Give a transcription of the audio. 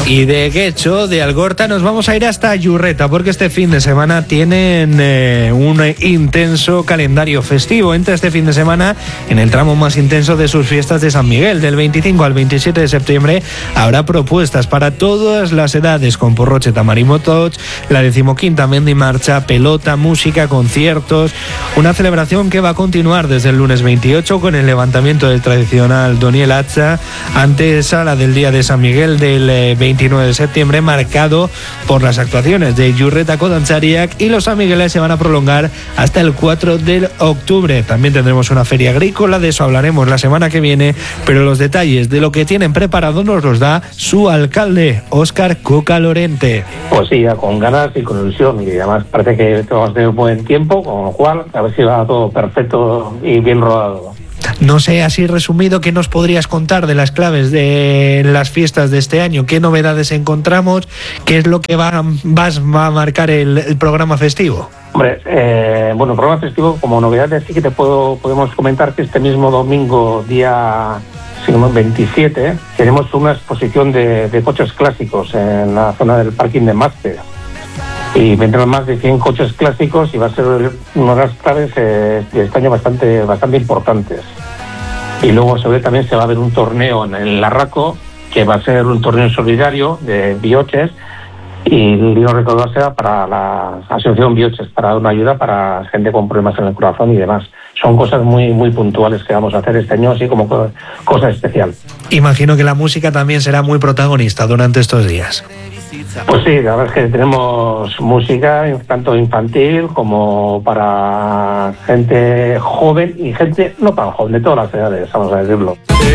Y de Guecho, de Algorta, nos vamos a ir hasta Yurreta, porque este fin de semana tienen un intenso calendario festivo. Entra este fin de semana en el tramo más intenso de sus fiestas de San Miguel. Del 25 al 27 de septiembre habrá propuestas para todas las edades, con Porroche, Tamarimotoch, la 15ª Mendi Marcha, pelota, música, conciertos. Una celebración que va a continuar desde el lunes 28 con el levantamiento del tradicional Doniel Hacha, antes a la del día de San Miguel del 29 de septiembre, marcado por las actuaciones de Yurreta Kodantzariak, y los sanmigueles se van a prolongar hasta el 4 de octubre. También tendremos una feria agrícola, de eso hablaremos la semana que viene, pero los detalles de lo que tienen preparado nos los da su alcalde, Óscar Coca Lorente. Pues sí, ya con ganas y con ilusión, y además parece que vamos a tener un buen tiempo, con lo cual a ver si va todo perfecto y bien rodado. No sé, así resumido, ¿qué nos podrías contar de las claves de las fiestas de este año? ¿Qué novedades encontramos? ¿Qué es lo que va a marcar el programa festivo? Hombre, bueno, el programa festivo, como novedades sí que podemos comentar que este mismo domingo, día 27, tenemos una exposición de coches clásicos en la zona del parking de Máster. Y vendrán más de 100 coches clásicos y va a ser una de las claves de este año bastante importantes. Y luego también se va a ver un torneo en el Larraco, que va a ser un torneo solidario de Bioches, y el dinero recaudado será para la asociación Bioches, para dar una ayuda para gente con problemas en el corazón y demás. Son cosas muy puntuales que vamos a hacer este año, así como cosa especial. Imagino que la música también será muy protagonista durante estos días. Pues sí, la verdad es que tenemos música tanto infantil como para gente joven y gente no tan joven, de todas las edades, vamos a decirlo.